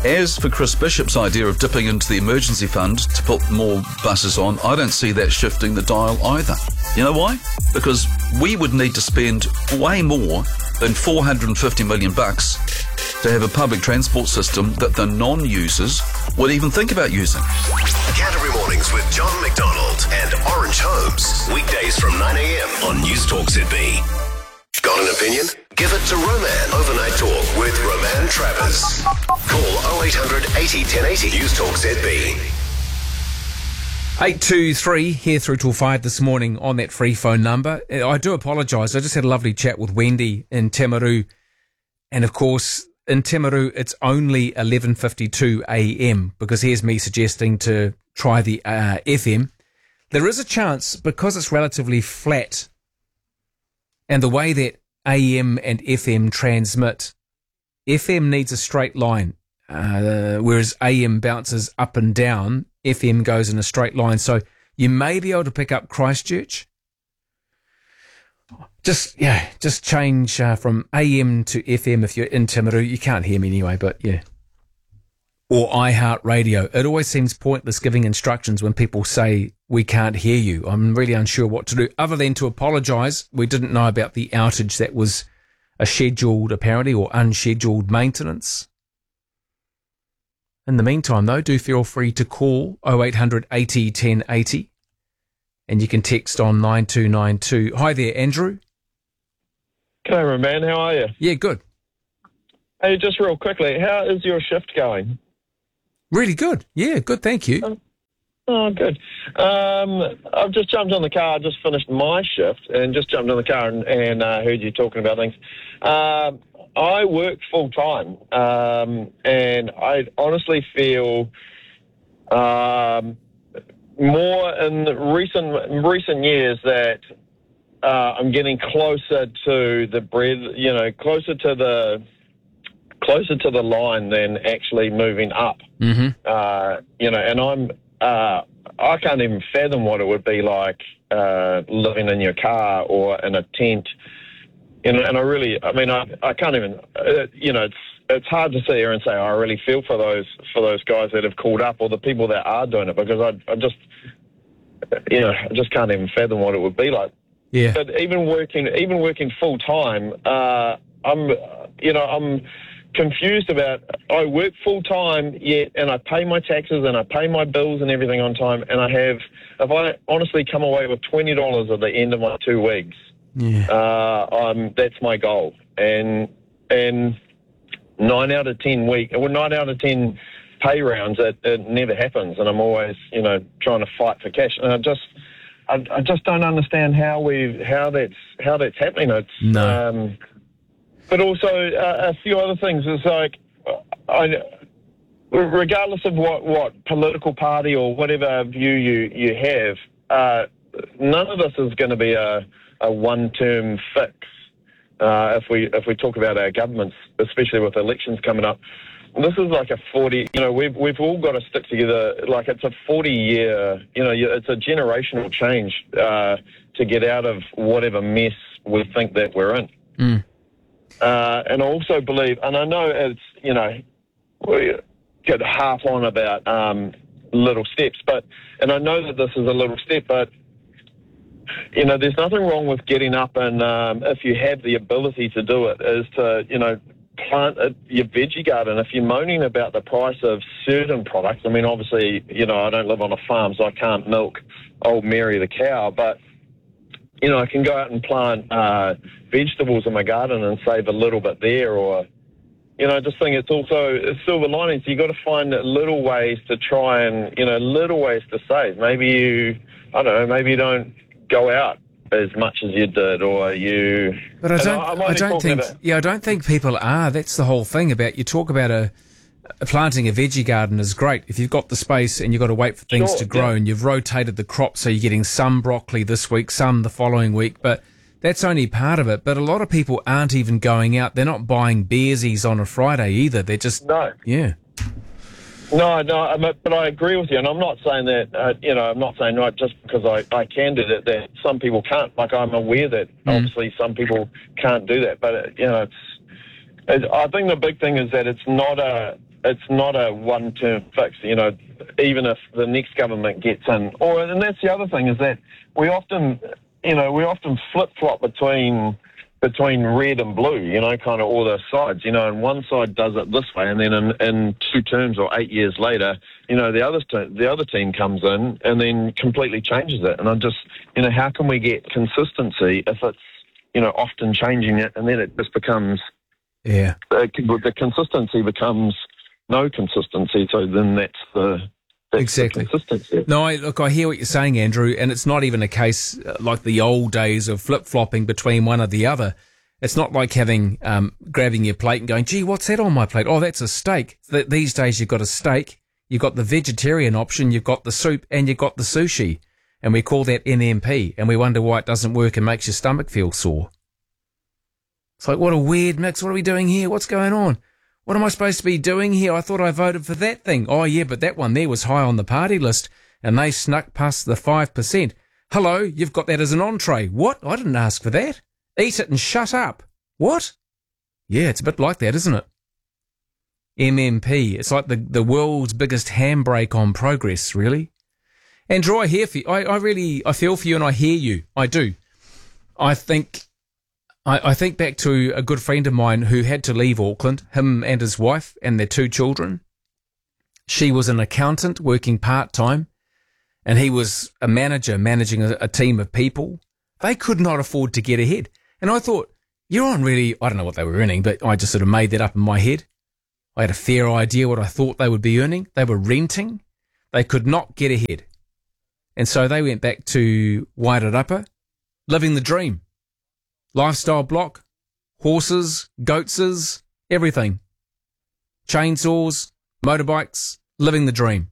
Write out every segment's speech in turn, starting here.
As for Chris Bishop's idea of dipping into the emergency fund to put more buses on, I don't see that shifting the dial either. You know why? Because we would need to spend way more than $450 million to have a public transport system that the non-users would even think about using. Canterbury Mornings with John McDonald and Orange Holmes. Weekdays from 9am on News Talk ZB. Got an opinion? Give it to Roman. Overnight Talk with Roman Travers. Call 0800 80 1080. News Talk ZB. 823 here through till 5 this morning on that free phone number. I do apologise. I just had a lovely chat with Wendy in Timaru. And of course, in Timaru, it's only 11:52 a.m. because here's me suggesting to try the FM. There is a chance, because it's relatively flat and the way that AM and FM transmit, FM needs a straight line, whereas AM bounces up and down, FM goes in a straight line. So you may be able to pick up Christchurch. Just change from AM to FM if you're in Timaru. You can't hear me anyway, but yeah. Or iHeartRadio. It always seems pointless giving instructions when people say we can't hear you. I'm really unsure what to do, other than to apologise. We didn't know about the outage that was a scheduled, apparently, or unscheduled maintenance. In the meantime, though, do feel free to call 0800 80 1080, and you can text on 9292. Hi there, Andrew. G'day, man. How are you? Yeah, good. Hey, just real quickly, how is your shift going? Really good. Yeah, good, thank you. Oh, good. I've just jumped on the car. I just finished my shift and just jumped on the car and heard you talking about things. I work full-time, and I honestly feel more in recent years that I'm getting closer to the bread, closer to the line than actually moving up. Mm-hmm. And I can't even fathom what it would be like living in your car or in a tent. And I can't even, it's hard to sit here and say, I really feel for those guys that have called up or the people that are doing it, because I just can't even fathom what it would be like. Yeah. But even working full time, I'm confused about, I work full time yet, and I pay my taxes and I pay my bills and everything on time, and if I honestly come away with $20 at the end of my 2 weeks, that's my goal. And 9 out of 10 pay rounds, it never happens, and I'm always trying to fight for cash, and I just don't understand how that's happening. It's no. But also a few other things. It's like, regardless of what political party or whatever view you have, none of this is going to be a one-term fix. If we talk about our governments, especially with elections coming up, this is like a 40. We've all got to stick together. Like, it's a 40-year. It's a generational change to get out of whatever mess we think that we're in. Mm. And I also believe, and I know we could harp on about little steps, and I know that this is a little step, but there's nothing wrong with getting up and if you have the ability to do it, is to plant your veggie garden. If you're moaning about the price of certain products, I mean, obviously, I don't live on a farm, so I can't milk old Mary the cow, but I can go out and plant vegetables in my garden and save a little bit there, or, I just think it's silver linings. You've got to find little ways to try and, little ways to save. Maybe you don't go out as much as you did, or you... But I don't think people are. That's the whole thing about, you talk about planting a veggie garden is great if you've got the space and you've got to wait for things to grow, and you've rotated the crop, so you're getting some broccoli this week, some the following week, but that's only part of it. But a lot of people aren't even going out. They're not buying beersies on a Friday either. They're just... No. Yeah. No, but I agree with you, and I'm not saying that, I'm not saying right just because I can do that some people can't. Like, I'm aware that obviously some people can't do that, but, I think the big thing is that it's not it's not a one-term fix. You know, even if the next government gets in, and that's the other thing is that we often flip-flop between red and blue, you know, kind of all the sides, you know, and one side does it this way, and then in 2 terms or 8 years later, you know, the other team comes in and then completely changes it. And I'm just, you know, how can we get consistency if it's, you know, often changing it, and then it just becomes, the consistency becomes no consistency. So then that's exactly the consistency. No, I hear what you're saying, Andrew, and it's not even a case like the old days of flip-flopping between one or the other. It's not like having grabbing your plate and going, gee, what's that on my plate? Oh, that's a steak. These days you've got a steak, you've got the vegetarian option, you've got the soup, and you've got the sushi. And we call that MMP, and we wonder why it doesn't work and makes your stomach feel sore. It's like, what a weird mix. What are we doing here? What's going on? What am I supposed to be doing here? I thought I voted for that thing. Oh, yeah, but that one there was high on the party list, and they snuck past the 5%. Hello, you've got that as an entree. What? I didn't ask for that. Eat it and shut up. What? Yeah, it's a bit like that, isn't it? MMP. It's like the world's biggest handbrake on progress, really. Andrew, I hear for you. I feel for you and I hear you. I do. I think back to a good friend of mine who had to leave Auckland, him and his wife and their 2 children. She was an accountant working part-time, and he was a manager managing a team of people. They could not afford to get ahead. And I thought, you're on really, I don't know what they were earning, but I just sort of made that up in my head. I had a fair idea what I thought they would be earning. They were renting. They could not get ahead. And so they went back to Wairarapa, living the dream. Lifestyle block, horses, goatses, everything. Chainsaws, motorbikes, living the dream.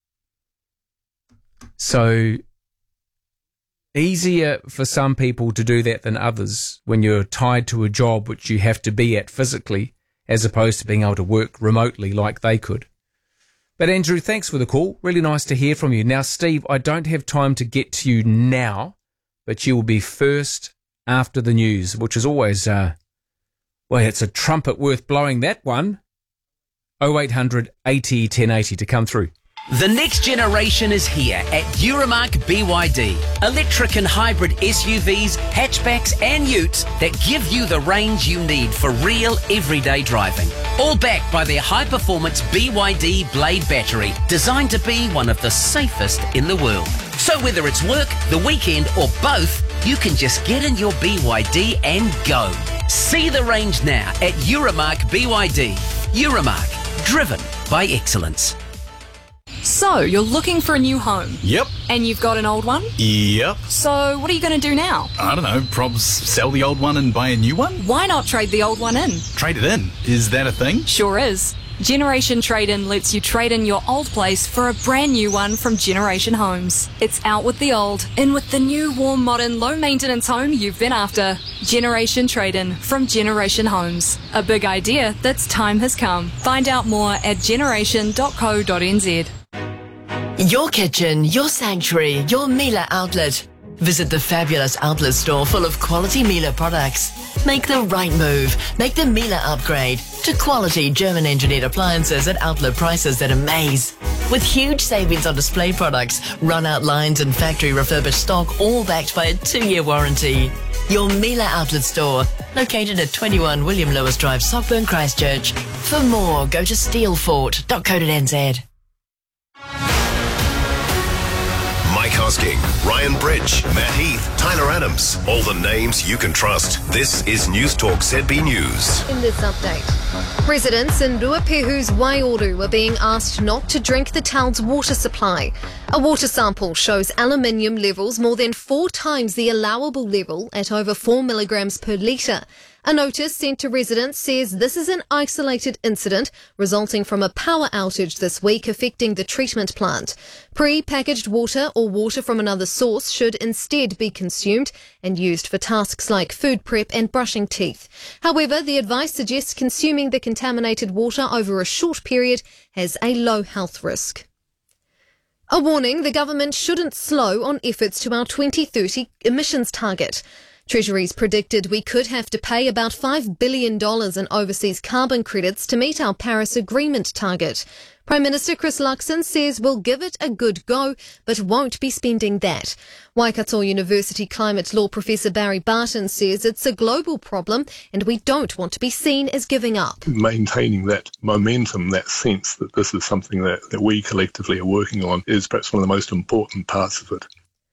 So easier for some people to do that than others when you're tied to a job which you have to be at physically, as opposed to being able to work remotely like they could. But Andrew, thanks for the call. Really nice to hear from you. Now, Steve, I don't have time to get to you now, but you will be first after the news, which is always, it's a trumpet worth blowing, that one. 0800 80 1080 to come through. The next generation is here at Euromark BYD. Electric and hybrid SUVs, hatchbacks and utes that give you the range you need for real everyday driving. All backed by their high-performance BYD Blade battery, designed to be one of the safest in the world. So whether it's work, the weekend or both, you can just get in your BYD and go. See the range now at Euromark BYD. Euromark, driven by excellence. So, you're looking for a new home? Yep. And you've got an old one? Yep. So, what are you going to do now? I don't know, probs sell the old one and buy a new one? Why not trade the old one in? Trade it in? Is that a thing? Sure is. Generation Trade-In lets you trade in your old place for a brand new one from Generation Homes. It's out with the old, in with the new, warm, modern, low-maintenance home you've been after. Generation Trade-In from Generation Homes. A big idea that's time has come. Find out more at generation.co.nz. Your kitchen, your sanctuary, your Miele outlet. Visit the fabulous outlet store full of quality Miele products. Make the right move. Make the Miele upgrade to quality German-engineered appliances at outlet prices that amaze. With huge savings on display products, run-out lines and factory refurbished stock, all backed by a 2-year warranty. Your Miele outlet store, located at 21 William Lewis Drive, Sockburn, Christchurch. For more, go to steelfort.co.nz. Mike Hosking, Ryan Bridge, Matt Heath, Tyler Adams. All the names you can trust. This is News Talk ZB News. In this update, residents in Ruapehu's Waioro were being asked not to drink the town's water supply. A water sample shows aluminium levels more than 4 times the allowable level at over 4 milligrams per litre. A notice sent to residents says this is an isolated incident resulting from a power outage this week affecting the treatment plant. Pre-packaged water or water from another source should instead be consumed and used for tasks like food prep and brushing teeth. However, the advice suggests consuming the contaminated water over a short period has a low health risk. A warning, the government shouldn't slow on efforts to our 2030 emissions target. Treasury's predicted we could have to pay about $5 billion in overseas carbon credits to meet our Paris Agreement target. Prime Minister Chris Luxon says we'll give it a good go, but won't be spending that. Waikato University climate law professor Barry Barton says it's a global problem and we don't want to be seen as giving up. Maintaining that momentum, that sense that this is something that we collectively are working on is perhaps one of the most important parts of it.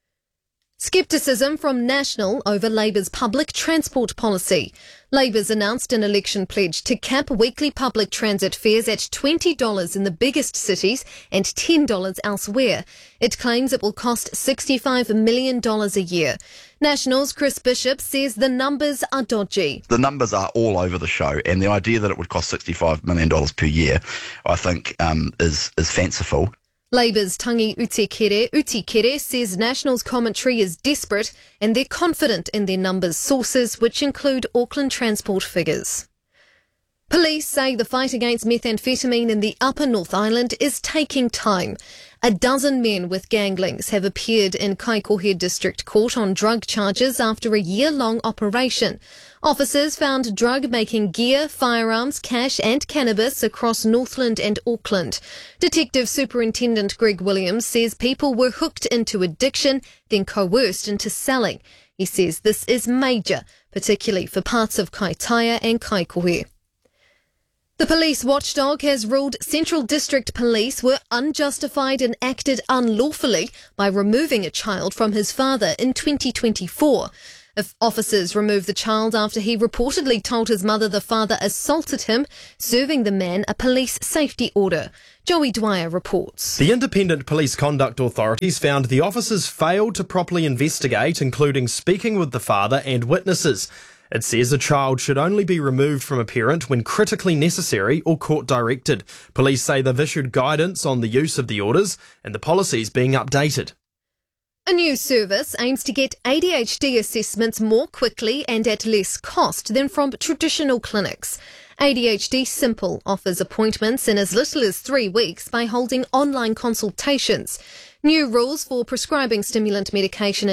Scepticism from National over Labour's public transport policy. Labour's announced an election pledge to cap weekly public transit fares at $20 in the biggest cities and $10 elsewhere. It claims it will cost $65 million a year. National's Chris Bishop says the numbers are dodgy. The numbers are all over the show, and the idea that it would cost $65 million per year, I think, is fanciful. Labour's Tangi Utikere says National's commentary is desperate and they're confident in their numbers sources, which include Auckland Transport figures. Police say the fight against methamphetamine in the Upper North Island is taking time. 12 men with gang links have appeared in Kaikohe District Court on drug charges after a year-long operation. Officers found drug-making gear, firearms, cash and cannabis across Northland and Auckland. Detective Superintendent Greg Williams says people were hooked into addiction, then coerced into selling. He says this is major, particularly for parts of Kaitaia and Kaikohe. The police watchdog has ruled Central District Police were unjustified and acted unlawfully by removing a child from his father in 2024. If officers removed the child after he reportedly told his mother the father assaulted him, serving the man a police safety order. Joey Dwyer reports. The Independent Police Conduct Authorities found the officers failed to properly investigate, including speaking with the father and witnesses. It says a child should only be removed from a parent when critically necessary or court-directed. Police say they've issued guidance on the use of the orders and the policies being updated. A new service aims to get ADHD assessments more quickly and at less cost than from traditional clinics. ADHD Simple offers appointments in as little as 3 weeks by holding online consultations. New rules for prescribing stimulant medication